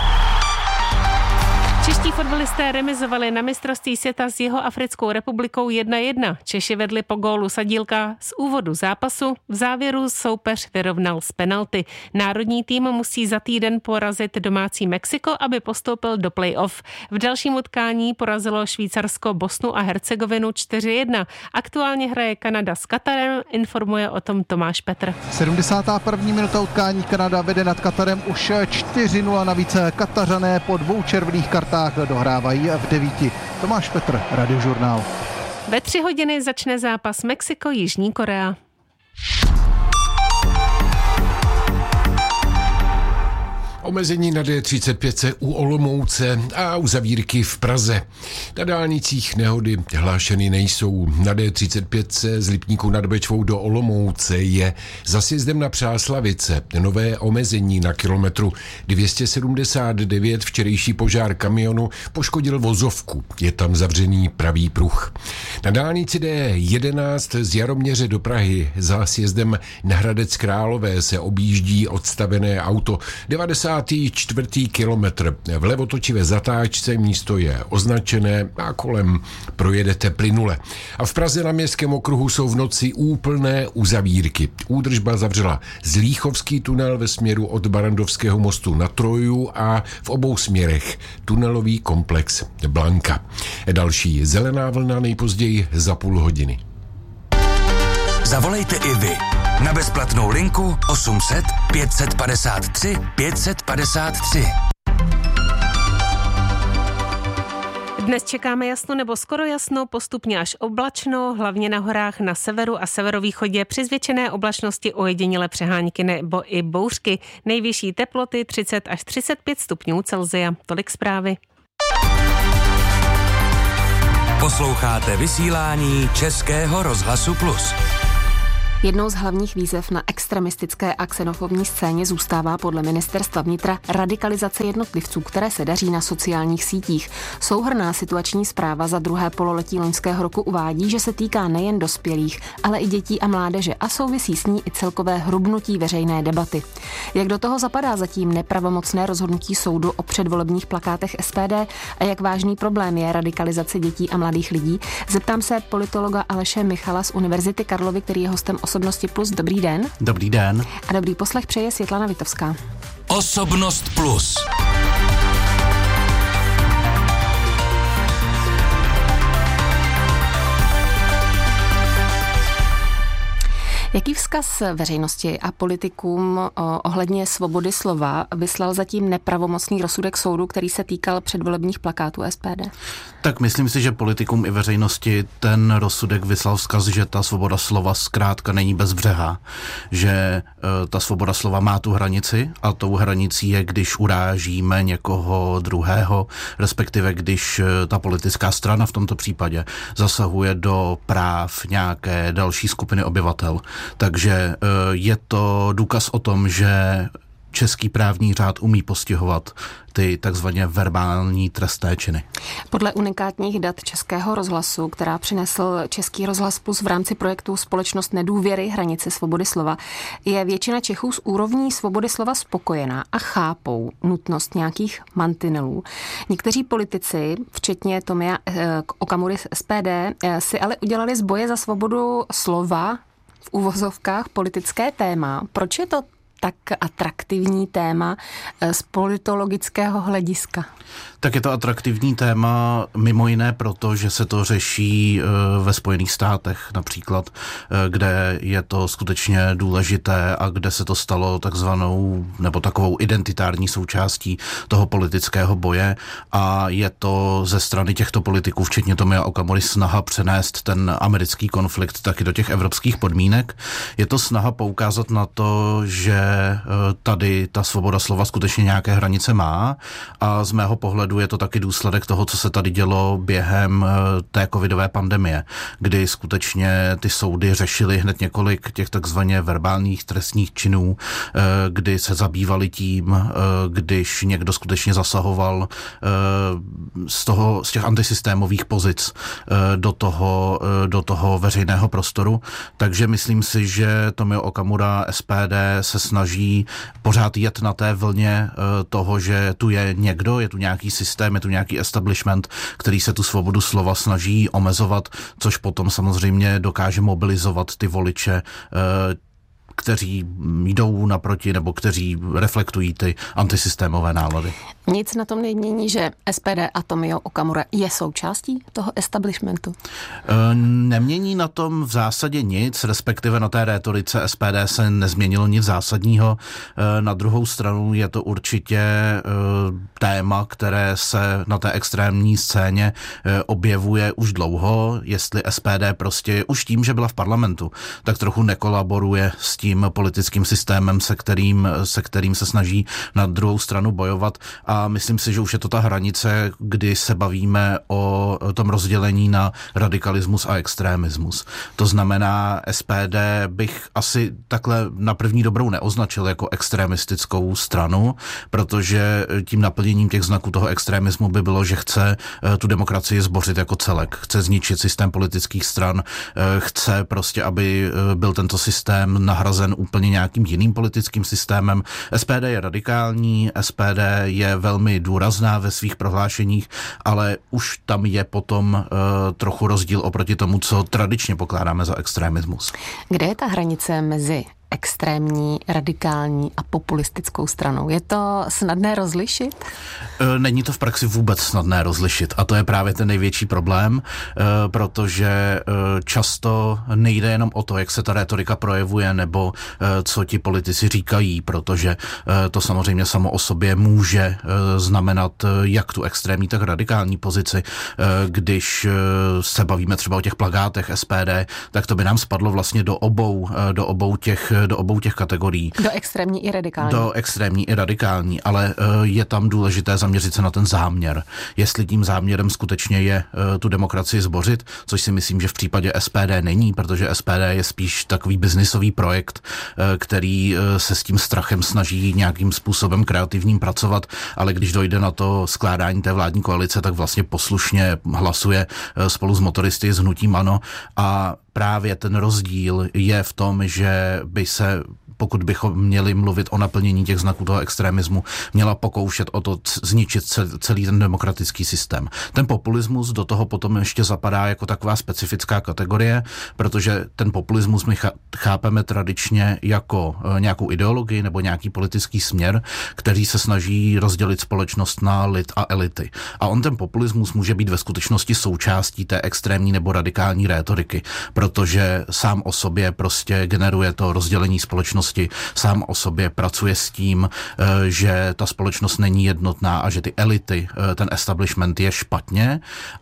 Čeští fotbalisté remizovali na mistrovství světa s Jihoafrickou republikou 1-1. Češi vedli po gólu Sadílka z úvodu zápasu. V závěru soupeř vyrovnal z penalty. Národní tým musí za týden porazit domácí Mexiko, aby postoupil do play-off. V dalším utkání porazilo Švýcarsko Bosnu a Hercegovinu 4-1. Aktuálně hraje Kanada s Katarem, informuje o tom Tomáš Petr. 71. minuta utkání, Kanada vede nad Katarem už 4-0, navíc Katařané po 2 červených kartách dohrávají v 9. Tomáš Petr, Radiožurnál. Ve 3 hodiny začne zápas Mexiko-Jižní Korea. Omezení na D35 u Olomouce a uzavírky v Praze. Na dálnicích nehody hlášeny nejsou. Na D35 z Lipníku nad Bečvou do Olomouce je za sjezdem na Přáslavice nové omezení na kilometru 279. Včerejší požár kamionu poškodil vozovku. Je tam zavřený pravý pruh. Na dálnici D11 z Jaroměře do Prahy za sjezdem na Hradec Králové se objíždí odstavené auto. 94. kilometr. V levotočivé zatáčce místo je označené a kolem projedete plynule. A v Praze na Městském okruhu jsou v noci úplné uzavírky. Údržba zavřela Zlíchovský tunel ve směru od Barandovského mostu na Troju a v obou směrech tunelový komplex Blanka. Další zelená vlna nejpozději za půl hodiny. Zavolejte i vy na bezplatnou linku 800 553 553. Dnes čekáme jasno nebo skoro jasno, postupně až oblačno, hlavně na horách na severu a severovýchodě při zvětšené oblačnosti ojedinělé přehánky nebo i bouřky. Nejvyšší teploty 30 až 35 stupňů Celsia. Tolik zprávy. Posloucháte vysílání Českého rozhlasu Plus. Jednou z hlavních výzev na extremistické a xenofobní scéně zůstává podle ministerstva vnitra radikalizace jednotlivců, které se daří na sociálních sítích. Souhrnná situační zpráva za druhé pololetí loňského roku uvádí, že se týká nejen dospělých, ale i dětí a mládeže a souvisí s ní i celkové hrubnutí veřejné debaty. Jak do toho zapadá zatím nepravomocné rozhodnutí soudu o předvolebních plakátech SPD a jak vážný problém je radikalizace dětí a mladých lidí, zeptám se politologa Aleše Michala z Univerzity Karlovy, který je hostem Osobnosti Plus. Dobrý den. Dobrý den. A dobrý poslech přeje Světlana Vitovská. Osobnost Plus. Jaký vzkaz veřejnosti a politikům ohledně svobody slova vyslal zatím nepravomocný rozsudek soudu, který se týkal předvolebních plakátů SPD? Tak myslím si, že politikům i veřejnosti ten rozsudek vyslal vzkaz, že ta svoboda slova zkrátka není bezbřehá, že ta svoboda slova má tu hranici a tou hranicí je, když urážíme někoho druhého, respektive když ta politická strana v tomto případě zasahuje do práv nějaké další skupiny obyvatel. Takže je to důkaz o tom, že český právní řád umí postihovat ty takzvaně verbální trestné činy. Podle unikátních dat Českého rozhlasu, která přinesl Český rozhlas Plus v rámci projektu Společnost nedůvěry hranice svobody slova, je většina Čechů z úrovní svobody slova spokojená a chápou nutnost nějakých mantinelů. Někteří politici, včetně Tomia Okamury z SPD, si ale udělali z boje za svobodu slova v uvozovkách politické téma. Proč je to tak atraktivní téma z politologického hlediska? Tak je to atraktivní téma mimo jiné proto, že se to řeší ve Spojených státech například, kde je to skutečně důležité a kde se to stalo takzvanou nebo takovou identitární součástí toho politického boje a je to ze strany těchto politiků, včetně Tomia Okamury, snaha přenést ten americký konflikt taky do těch evropských podmínek. Je to snaha poukázat na to, že tady ta svoboda slova skutečně nějaké hranice má a z mého pohledu je to taky důsledek toho, co se tady dělo během té covidové pandemie, kdy skutečně ty soudy řešily hned několik těch takzvaně verbálních trestních činů, kdy se zabývali tím, když někdo skutečně zasahoval z těch antisystémových pozic do toho veřejného prostoru. Takže myslím si, že Tomio Okamura SPD se snaží pořád jet na té vlně toho, že tu je někdo, je tu nějaký systém, je tu nějaký establishment, který se tu svobodu slova snaží omezovat, což potom samozřejmě dokáže mobilizovat ty voliče, kteří jdou naproti nebo kteří reflektují ty antisystémové nálady. Nic na tom nemění, že SPD a Tomio Okamura je součástí toho establishmentu? Nemění na tom v zásadě nic, respektive na té rétorice SPD se nezměnilo nic zásadního. Na druhou stranu je to určitě téma, které se na té extrémní scéně objevuje už dlouho, jestli SPD prostě už tím, že byla v parlamentu, tak trochu nekolaboruje s tím politickým systémem, se kterým se snaží na druhou stranu bojovat a myslím si, že už je to ta hranice, kdy se bavíme o tom rozdělení na radikalismus a extrémismus. To znamená, SPD bych asi takhle na první dobrou neoznačil jako extremistickou stranu, protože tím naplněním těch znaků toho extremismu by bylo, že chce tu demokracii zbořit jako celek, chce zničit systém politických stran, chce prostě, aby byl tento systém nahrazen úplně nějakým jiným politickým systémem. SPD je radikální, SPD je velmi důrazná ve svých prohlášeních, ale už tam je potom trochu rozdíl oproti tomu, co tradičně pokládáme za extremismus. Kde je ta hranice mezi extrémní, radikální a populistickou stranou? Je to snadné rozlišit? Není to v praxi vůbec snadné rozlišit a to je právě ten největší problém, protože často nejde jenom o to, jak se ta rétorika projevuje nebo co ti politici říkají, protože to samozřejmě samo o sobě může znamenat jak tu extrémní, tak radikální pozici. Když se bavíme třeba o těch plakátech SPD, tak to by nám spadlo vlastně do obou těch kategorií. Do extrémní i radikální. Do extrémní i radikální, ale je tam důležité zaměřit se na ten záměr. Jestli tím záměrem skutečně je tu demokracii zbořit, což si myslím, že v případě SPD není, protože SPD je spíš takový biznisový projekt, který se s tím strachem snaží nějakým způsobem kreativním pracovat, ale když dojde na to skládání té vládní koalice, tak vlastně poslušně hlasuje spolu s motoristy, s hnutím ANO a právě ten rozdíl je v tom, že by se, pokud bychom měli mluvit o naplnění těch znaků toho extremismu, měla pokoušet o to zničit celý ten demokratický systém. Ten populismus do toho potom ještě zapadá jako taková specifická kategorie, protože ten populismus my chápeme tradičně jako nějakou ideologii nebo nějaký politický směr, který se snaží rozdělit společnost na lid a elity. A on ten populismus může být ve skutečnosti součástí té extrémní nebo radikální rétoriky, protože sám o sobě prostě generuje to rozdělení společnosti, sám o sobě pracuje s tím, že ta společnost není jednotná a že ty elity, ten establishment je špatně,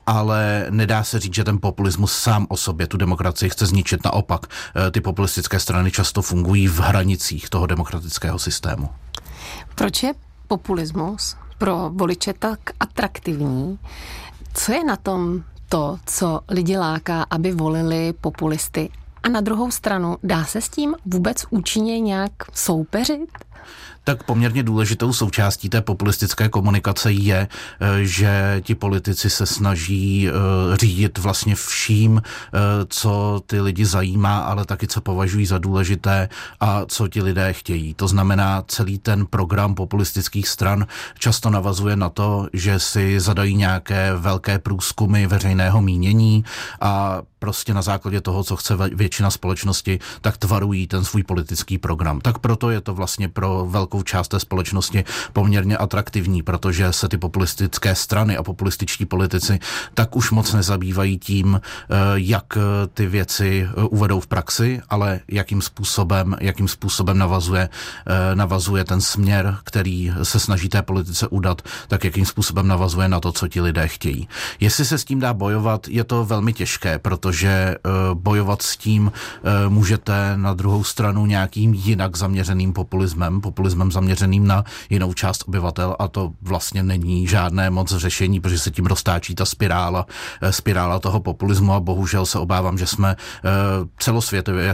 ale nedá se říct, že ten populismus sám o sobě tu demokracii chce zničit. Naopak, ty populistické strany často fungují v hranicích toho demokratického systému. Proč je populismus pro voliče tak atraktivní? Co je na tom to, co lidi láká, aby volili populisty? A na druhou stranu, dá se s tím vůbec účinně nějak soupeřit? Tak poměrně důležitou součástí té populistické komunikace je, že ti politici se snaží řídit vlastně vším, co ty lidi zajímá, ale taky co považují za důležité a co ti lidé chtějí. To znamená, celý ten program populistických stran často navazuje na to, že si zadají nějaké velké průzkumy veřejného mínění a prostě na základě toho, co chce většina společnosti, tak tvarují ten svůj politický program. Tak proto je to vlastně pro velkou část té společnosti poměrně atraktivní, protože se ty populistické strany a populističtí politici tak už moc nezabývají tím, jak ty věci uvedou v praxi, ale jakým způsobem navazuje ten směr, který se snaží té politice udat, tak jakým způsobem navazuje na to, co ti lidé chtějí. Jestli se s tím dá bojovat, je to velmi těžké, protože bojovat s tím můžete na druhou stranu nějakým jinak zaměřeným populismem zaměřeným na jinou část obyvatel a to vlastně není žádné moc řešení, protože se tím roztáčí ta spirála toho populismu a bohužel se obávám, že jsme celosvětově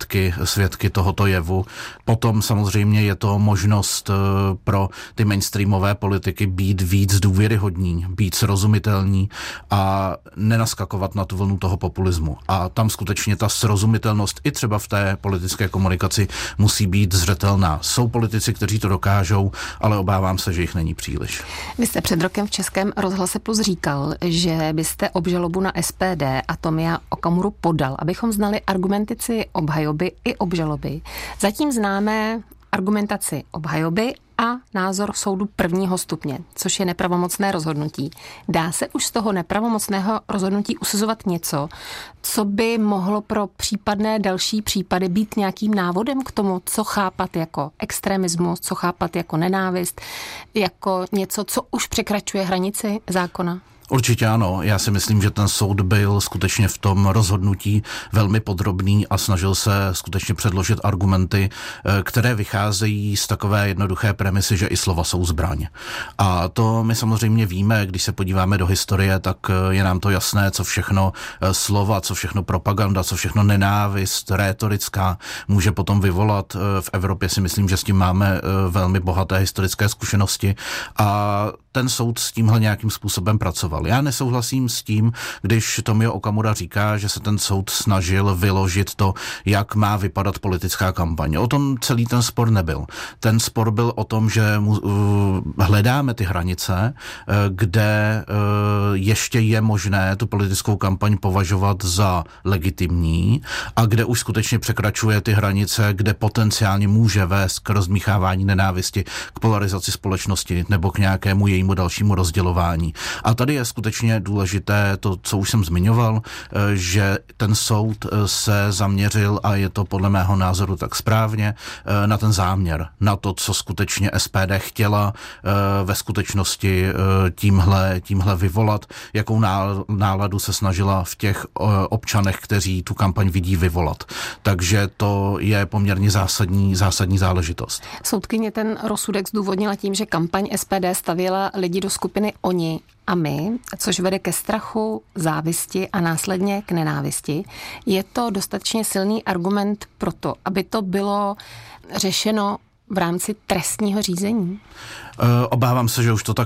svědky tohoto jevu. Potom samozřejmě je to možnost pro ty mainstreamové politiky být víc důvěryhodní, být srozumitelní a nenaskakovat na tu vlnu toho populismu. A tam skutečně ta srozumitelnost i třeba v té politické komunikaci musí být zřetelná. Jsou politici, kteří to dokážou, ale obávám se, že jich není příliš. Vy jste před rokem v Českém rozhlase Plus říkal, že byste obžalobu na SPD a Tomia Okamuru podal, abychom znali argumentaci obhajoby i obžaloby. Zatím známe argumentaci obhajoby a názor soudu prvního stupně, což je nepravomocné rozhodnutí. Dá se už z toho nepravomocného rozhodnutí usuzovat něco, co by mohlo pro případné další případy být nějakým návodem k tomu, co chápat jako extremismus, co chápat jako nenávist, jako něco, co už překračuje hranici zákona? Určitě ano. Já si myslím, že ten soud byl skutečně v tom rozhodnutí velmi podrobný a snažil se skutečně předložit argumenty, které vycházejí z takové jednoduché premisy, že i slova jsou zbraň. A to my samozřejmě víme, když se podíváme do historie, tak je nám to jasné, co všechno slova, co všechno propaganda, co všechno nenávist, rétorická může potom vyvolat. V Evropě si myslím, že s tím máme velmi bohaté historické zkušenosti a ten soud s tímhle nějakým způsobem pracoval. rozhodoval. Já nesouhlasím s tím, když Tomio Okamura říká, že se ten soud snažil vyložit to, jak má vypadat politická kampaň. O tom celý ten spor nebyl. Ten spor byl o tom, že hledáme ty hranice, kde ještě je možné tu politickou kampaň považovat za legitimní a kde už skutečně překračuje ty hranice, kde potenciálně může vést k rozdmíchávání nenávisti, k polarizaci společnosti nebo k nějakému jejímu dalšímu rozdělování. A tady je skutečně důležité to, co už jsem zmiňoval, že ten soud se zaměřil, a je to podle mého názoru tak správně, na ten záměr, na to, co skutečně SPD chtěla ve skutečnosti tímhle vyvolat, jakou náladu se snažila v těch občanech, kteří tu kampaň vidí, vyvolat. Takže to je poměrně zásadní záležitost. Soudkyně ten rozsudek zdůvodnila tím, že kampaň SPD stavěla lidi do skupiny oni a my, což vede ke strachu, závisti a následně k nenávisti. Je to dostatečně silný argument pro to, aby to bylo řešeno v rámci trestního řízení? Obávám se, že už to tak